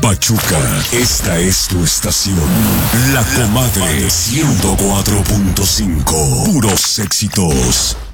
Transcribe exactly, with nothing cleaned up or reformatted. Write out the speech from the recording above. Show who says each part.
Speaker 1: Pachuca, esta es tu estación. La Comadre ciento cuatro punto cinco. Puros éxitos.